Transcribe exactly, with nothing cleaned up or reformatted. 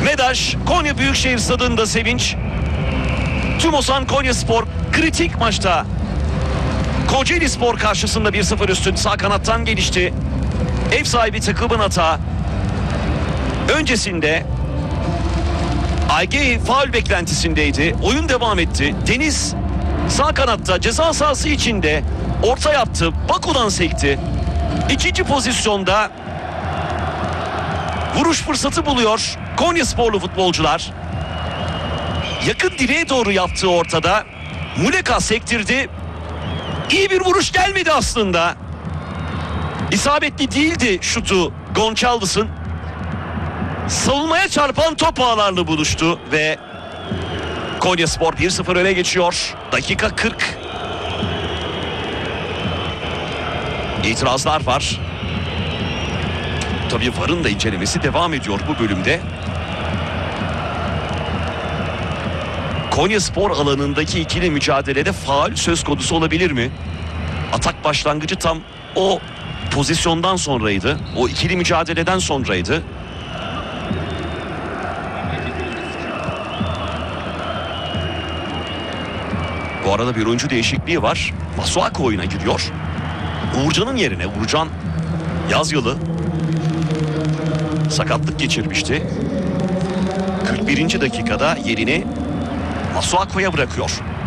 Bedaş, Konya Büyükşehir Stadı'nda sevinç. Tümosan Konyaspor kritik maçta Kocaelispor karşısında bir sıfır üstün, sağ kanattan gelişti. Ev sahibi takımın hata. Öncesinde Aygey faul beklentisindeydi. Oyun devam etti. Deniz sağ kanatta ceza sahası içinde orta yaptı. Baku'dan sekti. İkinci pozisyonda vuruş fırsatı buluyor Konyasporlu futbolcular. Yakın direğe doğru yaptığı ortada. Muleka sektirdi. İyi bir vuruş gelmedi aslında. İsabetli değildi şutu Gonçalves'ın. Savunmaya çarpan top ağlarla buluştu ve Konyaspor bir sıfır öne geçiyor. Dakika kırk. İtirazlar var. Tabii V A R'ın da incelemesi devam ediyor bu bölümde. Konyaspor alanındaki ikili mücadelede faul söz konusu olabilir mi? Atak başlangıcı tam o pozisyondan sonraydı. O ikili mücadeleden sonraydı. Bu arada bir oyuncu değişikliği var. Masuaku oyuna giriyor. Uğurcan'ın yerine Uğurcan Yazyalı sakatlık geçirmişti. kırk birinci dakikada yerini Masuaku'ya bırakıyor.